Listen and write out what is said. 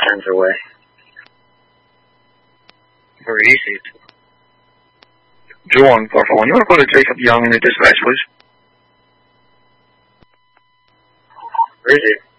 turns away. Very easy. John, por favor, you want to go to Jacob Young in the dispatch, please? Where is he?